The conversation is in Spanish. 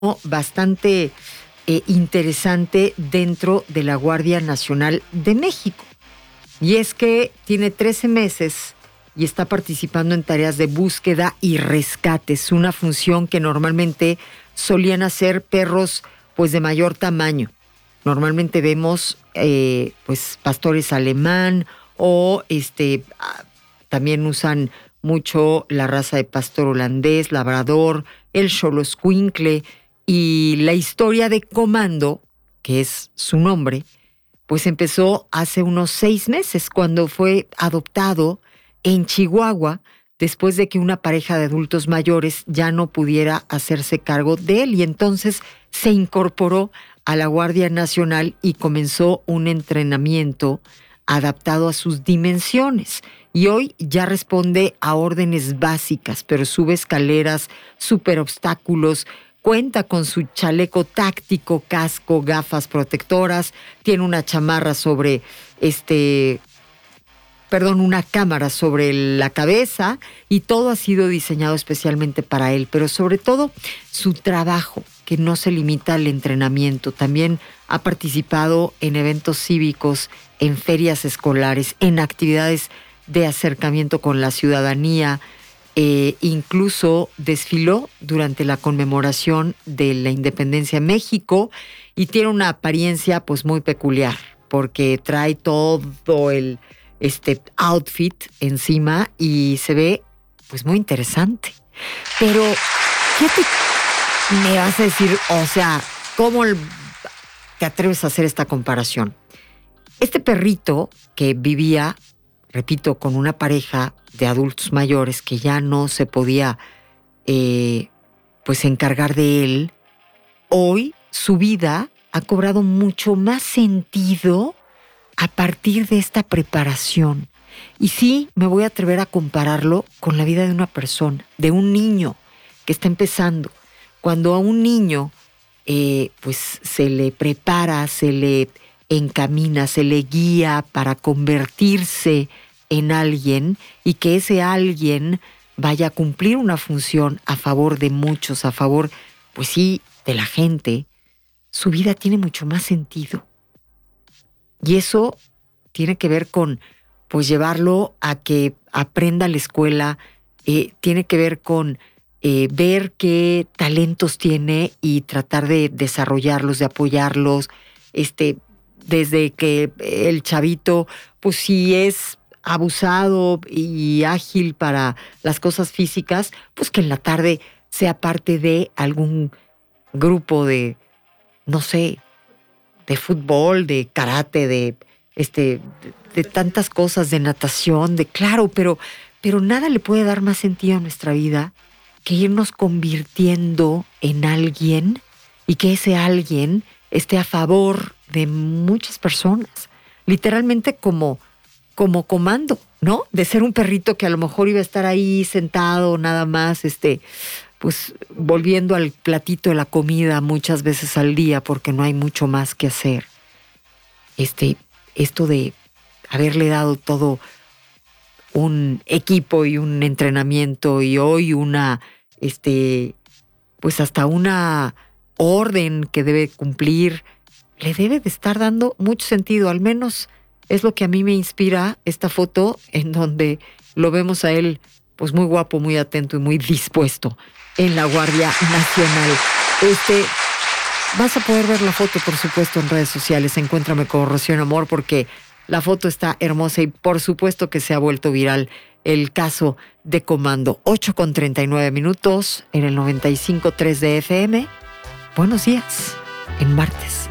bastante interesante dentro de la Guardia Nacional de México. Y es que tiene 13 meses y está participando en tareas de búsqueda y rescate. Es una función que normalmente solían hacer perros pues de mayor tamaño. Normalmente vemos pues pastores alemán o también usan mucho la raza de pastor holandés, labrador, el xoloscuincle, y la historia de Comando, que es su nombre, pues empezó hace unos 6 meses cuando fue adoptado en Chihuahua después de que una pareja de adultos mayores ya no pudiera hacerse cargo de él, y entonces se incorporó a la Guardia Nacional y comenzó un entrenamiento adaptado a sus dimensiones. Y hoy ya responde a órdenes básicas, pero sube escaleras, supera obstáculos, cuenta con su chaleco táctico, casco, gafas protectoras, tiene una chamarra sobre una cámara sobre la cabeza, y todo ha sido diseñado especialmente para él, pero sobre todo su trabajo, que no se limita al entrenamiento. También ha participado en eventos cívicos, en ferias escolares, en actividades de acercamiento con la ciudadanía, incluso desfiló durante la conmemoración de la independencia de México, y tiene una apariencia pues muy peculiar, porque trae todo el outfit encima y se ve pues muy interesante. Pero, ¿qué me vas a decir? O sea, ¿cómo te atreves a hacer esta comparación? Este perrito que vivía, repito, con una pareja de adultos mayores que ya no se podía pues encargar de él, hoy su vida ha cobrado mucho más sentido a partir de esta preparación. Y sí, me voy a atrever a compararlo con la vida de una persona, de un niño que está empezando. Cuando a un niño pues se le prepara, se le encamina, se le guía para convertirse en alguien, y que ese alguien vaya a cumplir una función a favor de muchos, a favor, pues sí, de la gente, su vida tiene mucho más sentido. Y eso tiene que ver con pues llevarlo a que aprenda la escuela, tiene que ver con ver qué talentos tiene y tratar de desarrollarlos, de apoyarlos, desde que el chavito, pues si es abusado y ágil para las cosas físicas, pues que en la tarde sea parte de algún grupo de, no sé, de fútbol, de karate, de tantas cosas, de natación, pero nada le puede dar más sentido a nuestra vida que irnos convirtiendo en alguien, y que ese alguien esté a favor de muchas personas, literalmente como Comando, ¿no? De ser un perrito que a lo mejor iba a estar ahí sentado nada más, pues volviendo al platito de la comida muchas veces al día porque no hay mucho más que hacer. Esto de haberle dado todo un equipo y un entrenamiento, y hoy pues hasta una orden que debe cumplir, le debe de estar dando mucho sentido. Al menos es lo que a mí me inspira esta foto, en donde lo vemos a él pues muy guapo, muy atento y muy dispuesto en la Guardia Nacional. Vas a poder ver la foto, por supuesto, en redes sociales. Encuéntrame con Rocío en Amor, porque la foto está hermosa y por supuesto que se ha vuelto viral el caso de Comando. 8:39 en el 95.3 de FM. Buenos días, en martes.